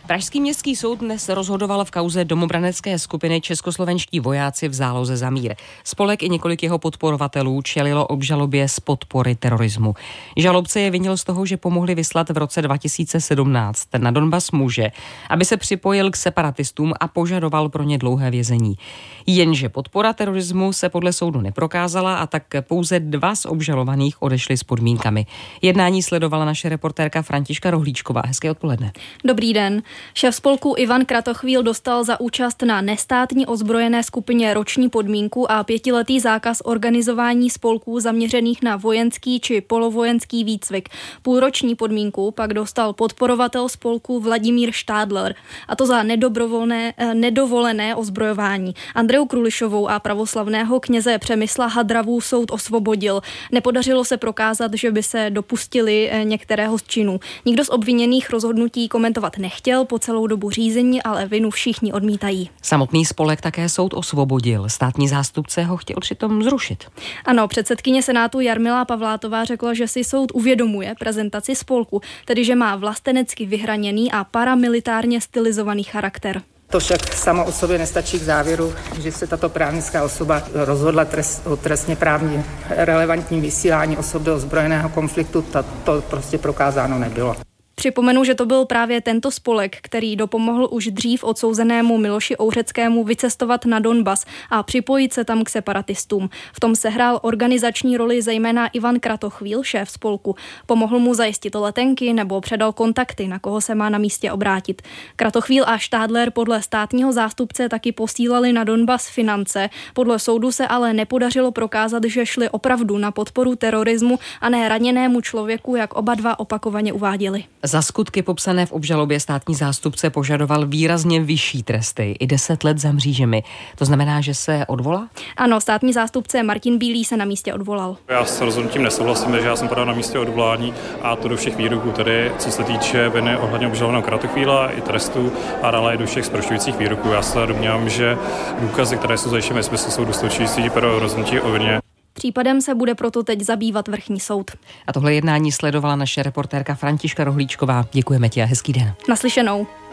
Pražský městský soud dnes rozhodoval v kauze domobranecké skupiny Českoslovenští vojáci v záloze za mír. Spolek i několik jeho podporovatelů čelilo obžalobě z podpory terorismu. Žalobce je vinil z toho, že pomohli vyslat v roce 2017 na Donbas muže, aby se připojil k separatistům a požadoval pro ně dlouhé vězení. Jenže podpora terorismu se podle soudu neprokázala a tak pouze 2 z obžalovaných odešli s podmínkami. Jednání sledovala naše reportérka Františka Rohlíčková. Hezké odpoledne. Dobrý den. Šéf spolku Ivan Kratochvíl dostal za účast na nestátní ozbrojené skupině roční podmínku a 5letý zákaz organizování spolků zaměřených na vojenský či polovojenský výcvik. Půlroční podmínku pak dostal podporovatel spolku Vladimír Štádler, a to za nedovolené ozbrojování. Andreu Krulišovou a pravoslavného kněze Přemysla Hadravu soud osvobodil. Nepodařilo se prokázat, že by se dopustili některého z činů. Nikdo z obviněných rozhodnutí komentovat nechtěl po celou dobu řízení, ale vinu všichni odmítají. Samotný spolek také soud osvobodil. Státní zástupce ho chtěl přitom zrušit. Ano, předsedkyně Senátu Jarmila Pavlátová řekla, že si soud uvědomuje prezentaci spolku, tedy že má vlastenecky vyhraněný a paramilitárně stylizovaný charakter. To však samo o sobě nestačí k závěru, že se tato právnická osoba rozhodla o trestně právní relevantním vysílání osob do ozbrojeného konfliktu. To prostě prokázáno nebylo. Připomenu, že to byl právě tento spolek, který dopomohl už dřív odsouzenému Miloši Ouřeckému vycestovat na Donbas a připojit se tam k separatistům. V tom sehrál organizační roli zejména Ivan Kratochvíl, šéf spolku. Pomohl mu zajistit letenky nebo předal kontakty, na koho se má na místě obrátit. Kratochvíl a Štádler podle státního zástupce taky posílali na Donbas finance. Podle soudu se ale nepodařilo prokázat, že šli opravdu na podporu terorismu a ne raněnému člověku, jak oba dva opakovaně uváděli. Za skutky popsané v obžalobě státní zástupce požadoval výrazně vyšší tresty, i 10 let za mřížemi. To znamená, že se odvolá? Ano, státní zástupce Martin Bílý se na místě odvolal. Já s rozhodnutím nesouhlasím, že já jsem podal na místě odvolání a to do všech výroků, tedy co se týče viny ohledně obžalovaného Kratochvíla i trestů a dále i do všech zprošťujících výroků. Já se domnívám, že důkazy, které jsou zajištěny ve smyslu, jsou dostačující pro rozhodnutí o vině. Případem se bude proto teď zabývat vrchní soud. A tohle jednání sledovala naše reportérka Františka Rohlíčková. Děkujeme ti a hezký den. Naslyšenou.